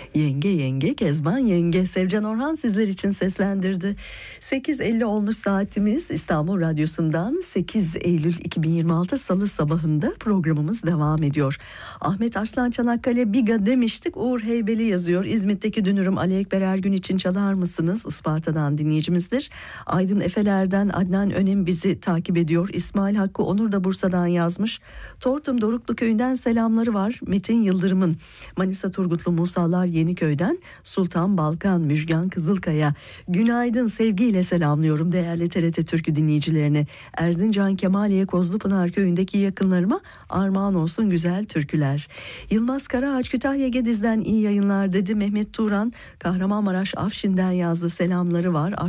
Yenge yenge Kezban yenge. Sevcan Orhan sizler için seslendirdi. 8.50 olmuş saatimiz. İstanbul Radyosu'ndan 8 Eylül 2026 Salı sabahında programımız devam ediyor. Ahmet Arslan Çanakkale Biga demiştik. Uğur Heybeli yazıyor. İzmit'teki dünürüm Ali Ekber Ergün için çalar mısınız? Isparta'dan dinleyicimizdir. Aydın Efeler'den Adnan Önem bizi takip ediyor. İsmail Hakkı Onur da Bursa'dan yazmış. Tortum Doruklu köyünden selamları var. Metin Yıldırım'ın. Manisa Turgutlu Musalar Yeniköy'den Sultan Balkan Müjgan Kızılkaya. Günaydın, sevgiyle selamlıyorum değerli TRT Türkü dinleyicilerini. Erzincan Kemaliye Kozlupınar köyündeki yakınlarıma armağan olsun güzel türküler. Yılmaz Karaağaç Kütahya Gediz'den iyi yayınlar dedi. Mehmet Turan Kahramanmaraş Afşin'den yazdı, selamları var.